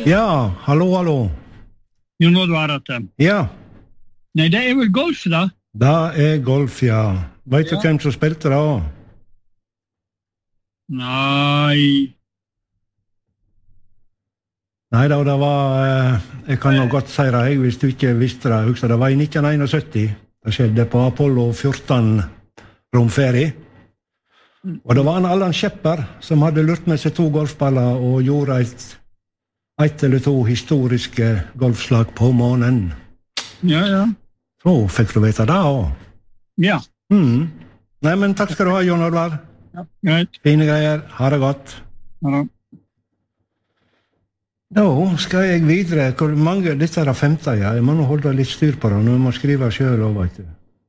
Ja, hallo. Jon Oddvar at Ja. Nei, det vel golf da? Det golf, ja. Vet du hvem som spilte da? Nei. Nei da, det var, jeg kan nå godt si det, hvis du ikke visste det, husker det var i 1971. Det skjedde på Apollo 14 romferie. Og det var en Allan Shepard som hadde lurt med seg 2 golfballer og gjorde ett eller 2 historiske golfslag på månen. Ja. Så fikk du vite det også. Ja. Nei, men takk skal du ha, Jon Oddvar. Ja, greit. Fine greier. Ha det godt. Ja da. Da skal jeg videre. Hvor mange, dette er det 5. ja. Jeg må nå holde litt styr på det. Nå må jeg skrive selv også, vet du.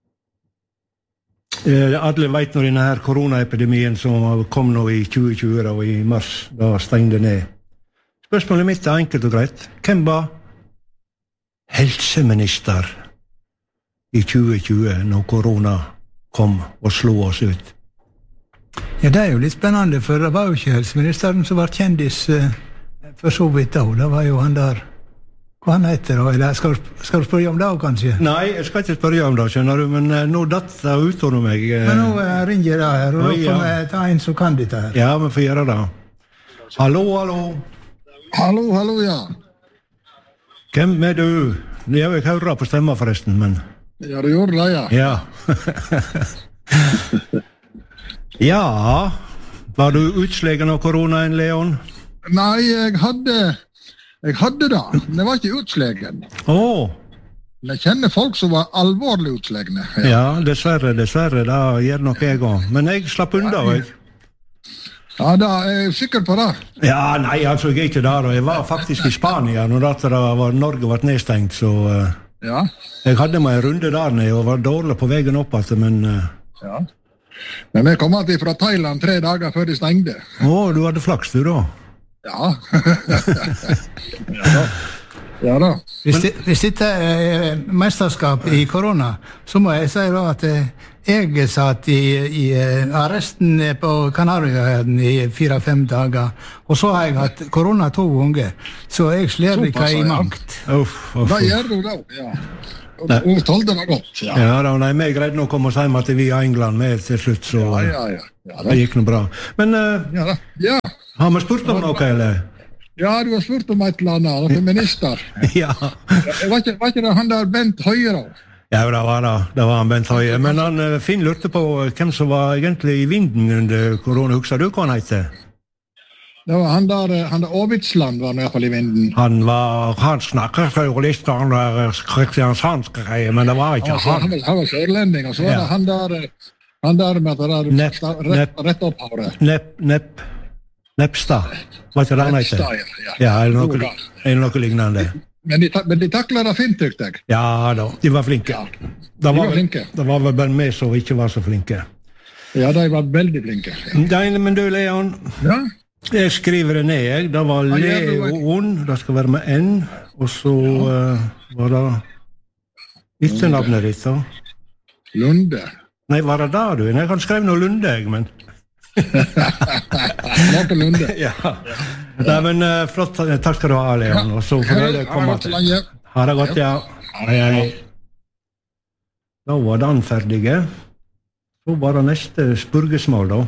Alle vet nå denne her koronaepidemien som kom nå i 2020 og i mars, da stengte ned. Spørsmålet mitt er enkelt og greit. Hvem var helseminister i 2020 når korona kom og slo oss ut? Ja, det er jo litt spennende, for det var jo ikke helseministeren som var kjendis for så vidt da. Det var jo han der, hva han heter da, eller skal du spørre om det kanskje? Nei, jeg skal ikke spørre om det, skjønner du, men nå datt det ut av meg. Men nå ringer det her, og da får vi ta en som kan dette her. Ja, vi får gjøre det. Hallo. Hallo, ja. Hvem er du? Jeg vil ikke høre på stemmen forresten, men... Ja, du gjorde det, ja. Ja. Ja, var du utslegen av koronaen, Leon? Nei, jeg hadde det. Det var ikke utslegen. Jeg kjenner folk som var alvorlig utslagne. Ja, dessverre, det gjør nok jeg også. Men jeg slapp unna, jeg. Ja, da er jeg sikker på det. Ja, nei, altså, jeg er ikke der, og jeg var faktisk i Spania når Norge var nedstengt, så ja. Jeg hadde meg en runde der nede og var dårlig på veien opp, men... Ja. Men jeg kom alltid fra Thailand 3 dager før de stengte. Du hadde flaks, du da? Ja. Ja da. Hvis dette er mesterskap i korona, så må jeg si da at jeg satt i arresten på Kanarieøyene i 4-5 dager, og så har jeg hatt korona 2 ganger, så jeg slår ikke i makt. Hva gjør du da? Ja. Og tålte det godt. Ja, nei, vi greide nok å komme oss hjem at vi er England med til slutt, så det gikk noe bra. Men har vi spurt om noe, eller? Ja, du har spurt om et eller annet, noen minister. Ja. Var ikke det han der Bent Høie da? Ja, det var han Bent Høie, men Finn lurte på hvem som var egentlig i vinden under korona. Husker du hva han heter? Det var han der Åvitsland var i hvert fall i vinden. Han snakket jo litt om kristiansandske greier, men det var ikke han. Han var sørlending, og så var det han der med det rett opp håret. Nepstad, var ikke det han heter? Ja, eller noe lignende. Men de taklet det fint, tykte jeg. Ja da, de var flinke. Det var vel bare meg som ikke var så flinke. Ja, de var veldig flinke. Men du, Leon, jeg skriver det ned, det var Leon, det skal være med N, og så var det ikke navnet ditt da. Lunde. Nei, var det da du? Jeg kan skrive noe Lunde, men... Martin Lunde. Ja. Nei, men flott, takk skal du ha, Leon, og så får jeg komme til. Ha det godt, ja. Hei. Da var den ferdige. Så var det neste spurgesmål, da.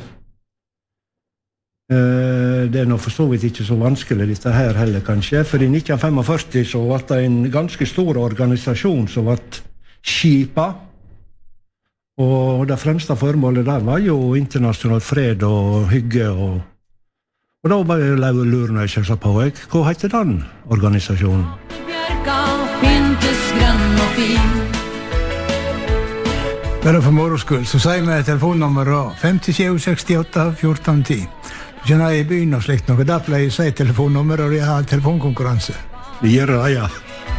Det er nå for så vidt ikke så vanskelig dette her heller, kanskje, for i 1945 så var det en ganske stor organisasjon som var skipet, og det fremste formålet der var jo internasjonal fred og hygge, og da bare lurer jeg ikke på, hva heter den organisasjonen? Bjørka, pyntes grønn og fin. Bare for moroskull, så sier vi telefonnummeret 5768 1410. Du kjenner i byen og slikt noe, der pleier jeg å si telefonnummer, og jeg har telefonkonkurranse. Vi gjør det, ja.